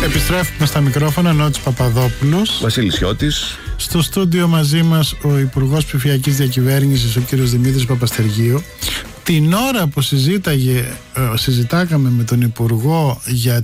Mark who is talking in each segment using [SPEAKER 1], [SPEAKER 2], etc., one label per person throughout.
[SPEAKER 1] Επιστρέφουμε στα μικρόφωνα. Νότης Παπαδόπουλος,
[SPEAKER 2] Βασίλης Σιώτης.
[SPEAKER 1] Στο στούντιο μαζί μας ο Υπουργός Ψηφιακής Διακυβέρνησης, ο κύριος Δημήτρης Παπαστεργίου. Την ώρα που συζητάγαμε με τον Υπουργό για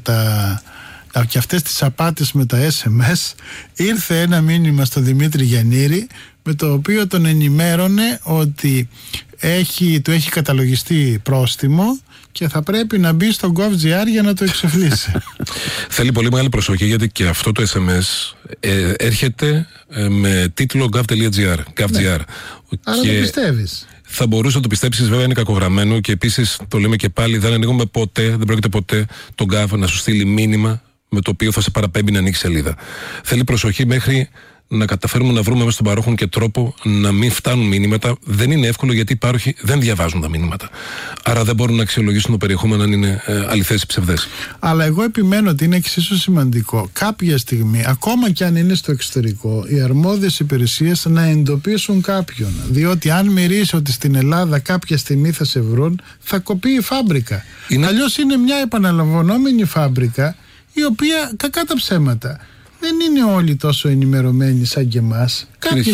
[SPEAKER 1] και αυτές τις απάτες με τα SMS, ήρθε ένα μήνυμα στον Δημήτρη Γιαννήρη, με το οποίο τον ενημέρωνε ότι του έχει καταλογιστεί πρόστιμο και θα πρέπει να μπει στο gov.gr για να το εξεφλήσει.
[SPEAKER 3] Θέλει πολύ μεγάλη προσοχή, γιατί και αυτό το SMS έρχεται με τίτλο gov.gr.
[SPEAKER 1] Ναι. Άρα το πιστεύεις.
[SPEAKER 3] Θα μπορούσε να το πιστέψεις, βέβαια είναι κακογραμμένο, και επίσης το λέμε και πάλι, δεν ανοίγουμε ποτέ, δεν πρόκειται ποτέ τον gov να σου στείλει μήνυμα με το οποίο θα σε παραπέμπει να ανοίξει σελίδα. Θέλει προσοχή μέχρι να καταφέρουμε να βρούμε μέσα στον παρόχον και τρόπο να μην φτάνουν μηνύματα. Δεν είναι εύκολο, γιατί οι πάροχοι δεν διαβάζουν τα μηνύματα. Άρα δεν μπορούν να αξιολογήσουν το περιεχόμενο αν είναι αληθές ή ψευδές. Αλλά
[SPEAKER 1] εγώ επιμένω ότι είναι εξίσου σημαντικό κάποια στιγμή, ακόμα και αν είναι στο εξωτερικό, οι αρμόδιες υπηρεσίες να εντοπίσουν κάποιον. Διότι αν μυρίσει ότι στην Ελλάδα κάποια στιγμή θα σε βρουν, θα κοπεί η φάμπρικα. Αλλιώς είναι μια επαναλαμβανόμενη φάμπρικα, η οποία, κακά τα ψέματα, δεν είναι όλοι τόσο ενημερωμένοι σαν και εμάς.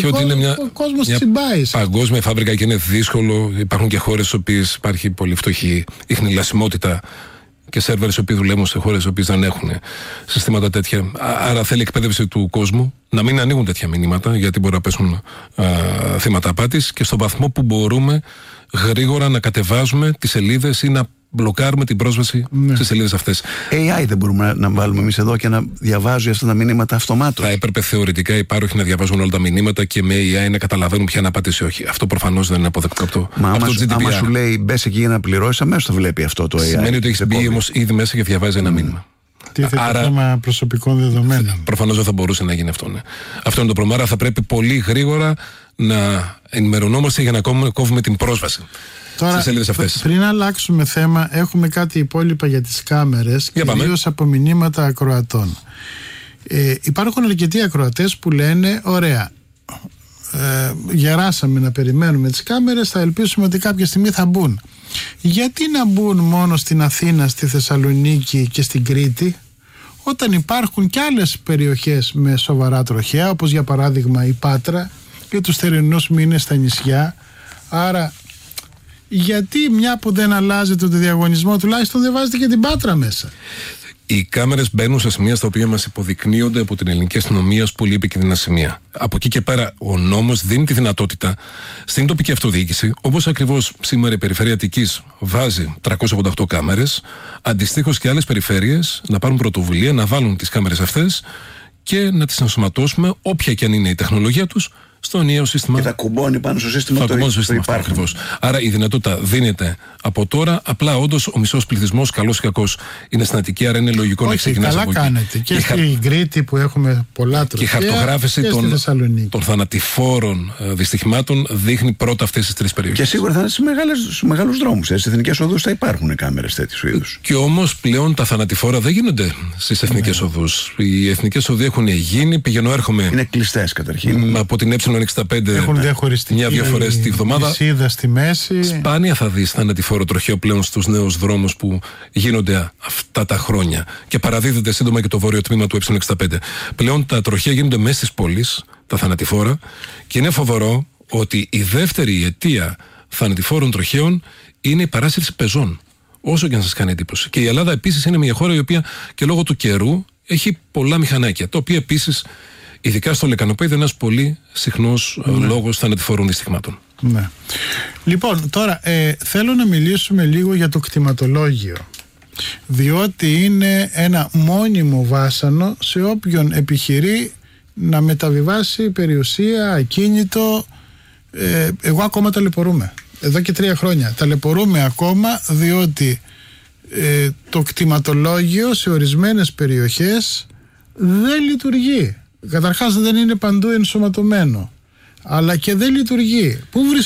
[SPEAKER 1] Ο κόσμος τσιμπάει.
[SPEAKER 3] Παγκόσμια φάμπρικα και είναι δύσκολο. Υπάρχουν και χώρες στις οποίες υπάρχει πολύ φτωχή ιχνηλασιμότητα και σερβέρ οι οποίοι δουλεύουν σε χώρες οι οποίες δεν έχουν συστήματα τέτοια. Άρα θέλει εκπαίδευση του κόσμου να μην ανοίγουν τέτοια μηνύματα, γιατί μπορεί να πέσουν θύματα απάτης, και στον βαθμό που μπορούμε γρήγορα να κατεβάζουμε τις σελίδες ή να μπλοκάρουμε την πρόσβαση στις σελίδες αυτές.
[SPEAKER 2] AI δεν μπορούμε να βάλουμε εμείς εδώ και να διαβάζει αυτά τα μηνύματα αυτομάτως?
[SPEAKER 3] Θα έπρεπε θεωρητικά οι πάροχοι να διαβάζουν όλα τα μηνύματα και με AI να καταλαβαίνουν ποια είναι απάτηση ή όχι. Αυτό προφανώς δεν είναι αποδεκτό από το GDPR.
[SPEAKER 2] Άμα σου λέει μπες εκεί για να πληρώσεις, αμέσως το βλέπει αυτό το AI.
[SPEAKER 3] Σημαίνει ότι έχεις μπει όμως ήδη μέσα και διαβάζει ένα μήνυμα.
[SPEAKER 1] Άρα, θέμα προσωπικών δεδομένων.
[SPEAKER 3] Προφανώς δεν θα μπορούσε να γίνει αυτό. Ναι. Αυτό είναι το πρόβλημα. Άρα θα πρέπει πολύ γρήγορα να ενημερωνόμαστε για να κόβουμε την πρόσβαση.
[SPEAKER 1] Τώρα, πριν αλλάξουμε θέμα, έχουμε κάτι υπόλοιπα για τις κάμερες, κυρίως από μηνύματα ακροατών. Υπάρχουν αρκετοί ακροατές που λένε, ωραία, γεράσαμε να περιμένουμε τις κάμερες, θα ελπίσουμε ότι κάποια στιγμή θα μπουν. Γιατί να μπουν μόνο στην Αθήνα, στη Θεσσαλονίκη και στην Κρήτη, όταν υπάρχουν και άλλες περιοχές με σοβαρά τροχαία, όπως για παράδειγμα η Πάτρα και τους θερινούς μήνες στα νησιά? Άρα γιατί, μια που δεν αλλάζεται το διαγωνισμό, τουλάχιστον δεν βάζετε και την Πάτρα μέσα?
[SPEAKER 3] Οι κάμερες μπαίνουν σε σημεία στα οποία μας υποδεικνύονται από την ελληνική αστυνομία ως πολύ επικίνδυνα σημεία. Από εκεί και πέρα, ο νόμος δίνει τη δυνατότητα στην τοπική αυτοδιοίκηση, όπως ακριβώς σήμερα η Περιφέρεια Αττικής βάζει 388 κάμερες, αντιστοίχως και άλλες περιφέρειες να πάρουν πρωτοβουλία να βάλουν τις κάμερες αυτές και να τις ενσωματώσουμε, όποια και αν είναι η τεχνολογία τους, στο ενιαίο σύστημα.
[SPEAKER 2] Και θα κουμπώνει πάνω στο σύστημα το
[SPEAKER 3] αυτό ακριβώς. Άρα η δυνατότητα δίνεται από τώρα. Απλά όντως ο μισός πληθυσμός, καλός ή κακός, είναι στην Αττική, άρα είναι λογικό να ξεκινάς από εκεί.
[SPEAKER 1] Καλά κάνετε. Και στην Κρήτη που έχουμε πολλά τροχαία,
[SPEAKER 3] και η χαρτογράφηση των θανατηφόρων δυστυχημάτων δείχνει πρώτα αυτές τις τρεις περιοχές.
[SPEAKER 2] Και σίγουρα θα είναι στους μεγάλους δρόμους. Στις εθνικές οδούς θα υπάρχουν κάμερες τέτοιου είδους.
[SPEAKER 3] Και όμως πλέον τα θανατηφόρα δεν γίνονται στις εθνικές οδούς. Οι εθνικές οδοί έχουν γίνει, πηγαίνω έρχομαι.
[SPEAKER 2] Είναι κλειστές καταρχήν.
[SPEAKER 3] Από την
[SPEAKER 1] έχουν διαχωριστική
[SPEAKER 3] μια-δύο φορές τη βδομάδα.
[SPEAKER 1] Λυσίδα στη μέση.
[SPEAKER 3] Σπάνια θα δεις θανατηφόρο τροχαίο πλέον στους νέους δρόμους που γίνονται αυτά τα χρόνια. Και παραδίδεται σύντομα και το βόρειο τμήμα του Ε65. Πλέον τα τροχαία γίνονται μέσα στις πόλεις, τα θανατηφόρα, και είναι φοβερό ότι η δεύτερη αιτία θανατηφόρων τροχαίων είναι η παράσυρση πεζών. Όσο και αν σας κάνει εντύπωση. Και η Ελλάδα επίσης είναι μια χώρα η οποία και λόγω του καιρού έχει πολλά μηχανάκια, τα οποία επίσης, ειδικά στο λεκανοπέδιο, είναι ένας πολύ συχνός λόγος θανατηφόρων δυστυχημάτων.
[SPEAKER 1] Ναι. Λοιπόν, τώρα θέλω να μιλήσουμε λίγο για το κτηματολόγιο, διότι είναι ένα μόνιμο βάσανο σε όποιον επιχειρεί να μεταβιβάσει περιουσία, ακίνητο. Εγώ ακόμα ταλαιπωρούμε. Εδώ και 3 χρόνια ταλαιπωρούμε ακόμα, διότι το κτηματολόγιο σε ορισμένες περιοχές δεν λειτουργεί. Καταρχάς δεν είναι παντού ενσωματωμένο, αλλά και δεν λειτουργεί. Πού